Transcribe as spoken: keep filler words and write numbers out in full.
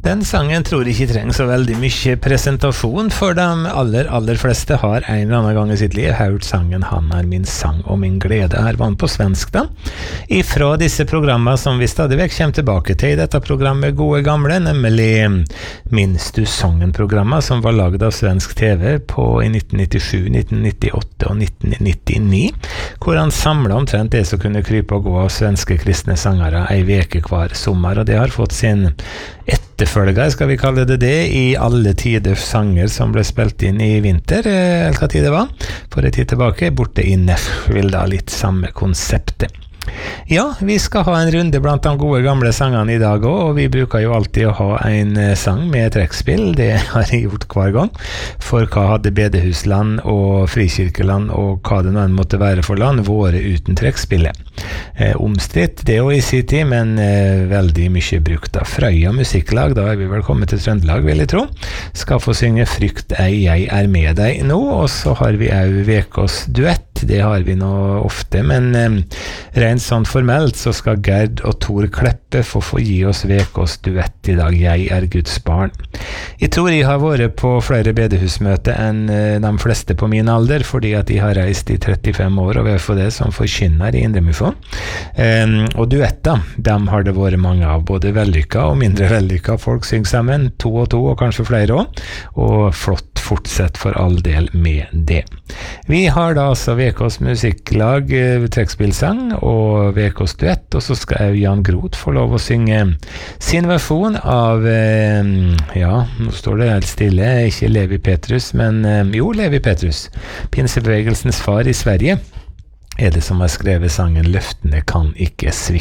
Den sangen tror jeg ikke trenger så veldig mye presentasjon, for de aller, aller fleste har en eller annen gang i sitt liv hørt sangen «Han er min sang og min glede». Her var den på svensk da. Ifra disse programmene som vi stadig vekk kommer tilbake til i dette programmet Gode Gamle, nemlig Minst du sangen-programmet som var laget av svensk T V på i nitten nittisju, nitten nittiåtte og nitten nittini, hvor han samlet omtrent det som kunne krype og gå av svenske kristne sangere ei veke hver sommer, og det har fått sin etterfølger, skal vi kalle det det, i alle tider sanger som ble spilt inn i vinter, eller hva tid det var, for en tid tilbake, borte i Nashville, da litt samme konseptet. Ja, vi skal ha en runde blant de gode gamle sangene i dag også, og vi bruker jo alltid å ha en sang med trekkspill, det har jeg gjort hver gang, for hva hadde bedehusland og frikirkeland og hva det nå enn måtte være for land, våre uten trekkspillet. Eh, omstridt, det også i sin tid, men eh, veldig mye brukt av Frøya musikklag, da er vi velkommen til Trøndelag, vil jeg tro. Skal få synge Frykt ei, jeg er med deg nå, og så har vi også Vekås duett, det har vi nå ofte, men eh, rent sånn formelt så skal Gerd og Tor Kleppe få få gi oss Vekås duett i dag, Jeg er Guds barn. Jeg tror jeg har vært på flere bedehusmøter enn eh, de fleste på min alder, fordi at jeg har reist i trettifem år, og vi har fått det som forkynner i Indremisjon. Um, og duetter, dem har det vært mange av, både vellykka og mindre vellykka. Folk synger sammen, to og to, og kanskje flere også, og flott fortsett for all del med det. Vi har da altså Vekås musikklag, trekkspillsang og Vekås duett, og så skal Jan Groth få lov å synge sin versjon av, ja, nå står det helt stille, ikke Levi Petrus, men jo, Levi Petrus, pinsebevegelsens far i Sverige, er det som har skrevet sangen «Løftene kan ikke svikte».